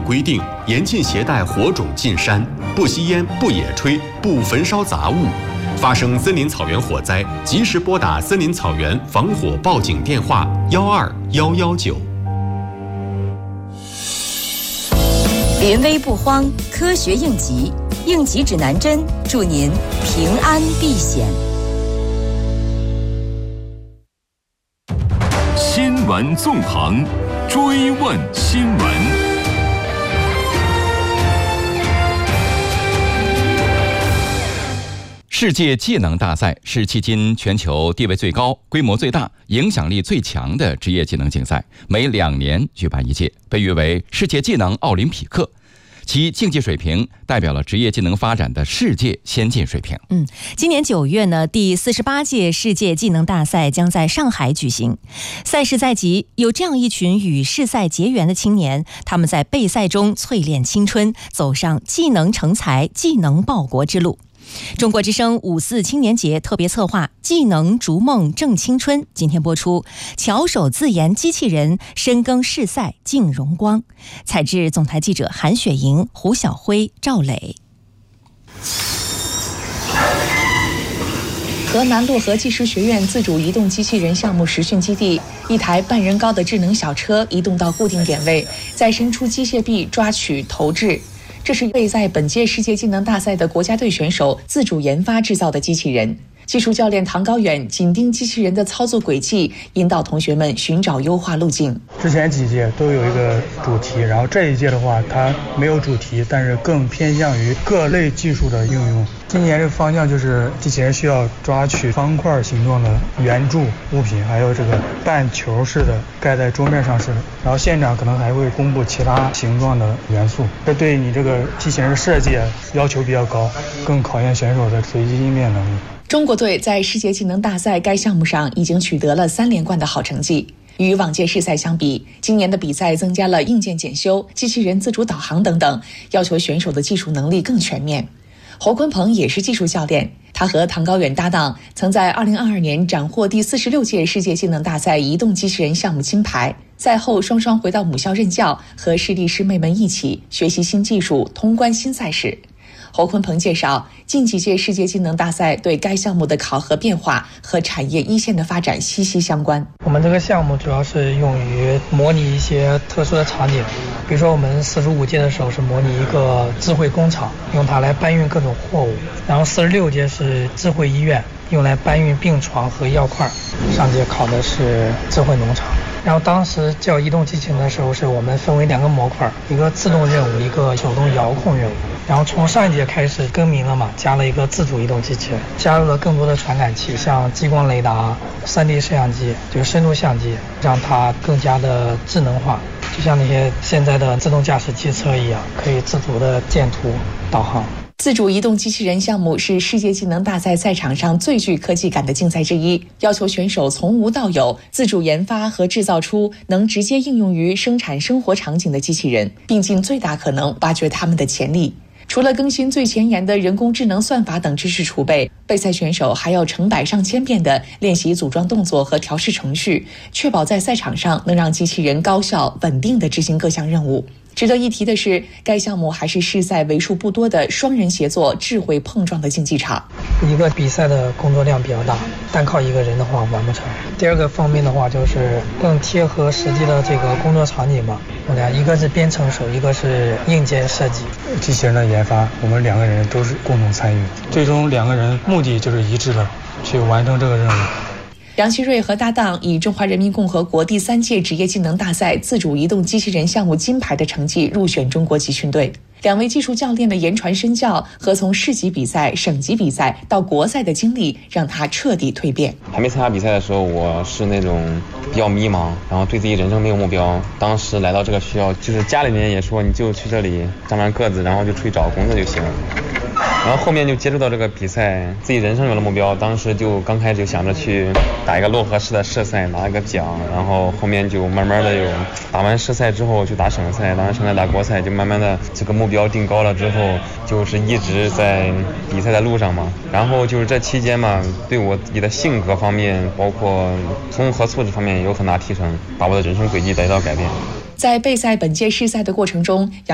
规定，严禁携带火种进山，不吸烟、不野炊、不焚烧杂物。发生森林草原火灾，及时拨打森林草原防火报警电话12119。 临危不慌，科学应急，应急指南针，祝您平安避险。 新闻纵横，追问新闻。世界技能大赛是迄今全球地位最高、规模最大、影响力最强的职业技能竞赛，每2年举办一届，被誉为世界技能奥林匹克。其竞技水平代表了职业技能发展的世界先进水平。 今年9月呢，第48届世界技能大赛将在上海举行。赛事在即，有这样一群与世赛结缘的青年，他们在备赛中淬炼青春，走上技能成才、技能报国之路。中国之声5·4青年节特别策划技能逐梦正青春，今天播出巧手自研机器人深耕世赛竞荣光。采制总台记者韩雪莹、胡晓辉、赵磊。 河南漯河技术学院自主移动机器人项目实训基地，一台半人高的智能小车移动到固定点位，再伸出机械臂抓取投掷。这是备赛本届世界技能大赛的国家队选手自主研发制造的机器人。技术教练唐高远紧盯机器人的操作轨迹，引导同学们寻找优化路径。 之前几届都有一个主题，然后这一届的话它没有主题，但是更偏向于各类技术的应用。今年这个方向就是机器人需要抓取方块形状的圆柱物品，还有这个半球式的盖在桌面上式的，然后现场可能还会公布其他形状的元素。这对你这个机器人的设计要求比较高，更考验选手的随机应变能力。 中国队在世界技能大赛该项目上已经取得了3连冠的好成绩。与往届世赛相比，今年的比赛增加了硬件检修、机器人自主导航等等，要求选手的技术能力更全面。侯坤鹏也是技术教练，他和唐高远搭档，曾在2022年斩获第46届世界技能大赛移动机器人项目金牌。赛后双双回到母校任教，和师弟师妹们一起学习新技术，通关新赛事。侯坤鹏介绍，近几届世界技能大赛对该项目的考核变化和产业一线的发展息息相关。 我们这个项目主要是用于模拟一些特殊的场景，比如说我们45届的时候是模拟一个智慧工厂，用它来搬运各种货物，然后46届是智慧医院，用来搬运病床和药块，上届考的是智慧农场。然后当时叫移动机器人的时候，是我们分为2个模块，一个自动任务，一个手动遥控任务。然后从上一届开始更名了嘛，加了一个自主移动机器人，加入了更多的传感器，像激光雷达、3D 摄像机，就是深度相机，让它更加的智能化，就像那些现在的自动驾驶汽车一样，可以自主的见图导航。 自主移动机器人项目是世界技能大赛赛场上最具科技感的竞赛之一，要求选手从无到有，自主研发和制造出能直接应用于生产生活场景的机器人，并尽最大可能挖掘他们的潜力。除了更新最前沿的人工智能算法等知识储备，备赛选手还要成百上千遍地练习组装动作和调试程序，确保在赛场上能让机器人高效稳定地执行各项任务。值得一提的是，该项目还是世赛为数不多的双人协作、智慧碰撞的竞技场。 一个比赛的工作量比较大，单靠一个人的话完不成。第二个方面的话，就是更贴合实际的这个工作场景嘛。一个是编程手，一个是硬件设计。 机器人的研发，我们2个人都是共同参与，最终2个人目的就是一致的，去完成这个任务。 杨希瑞和搭档以中华人民共和国第3届职业技能大赛自主移动机器人项目金牌的成绩入选中国集训队。2位技术教练的言传身教和从市级比赛、省级比赛到国赛的经历，让他彻底蜕变。 还没参加比赛的时候，我是那种比较迷茫，然后对自己人生没有目标。当时来到这个学校，就是家里面也说你就去这里长长个子，然后就出去找个工作就行了。然后后面就接触到这个比赛，自己人生有了目标，当时就刚开始就想着去打一个漯河市的市赛，拿一个奖，然后后面就慢慢的有打完市赛之后就打省赛，打完省赛打国赛，就慢慢的这个目标定高了之后，就是一直在比赛的路上嘛。然后就是这期间嘛，对我自己的性格方面，包括综合素质方面有很大提升，把我的人生轨迹得到改变。 在备赛本届世赛的过程中，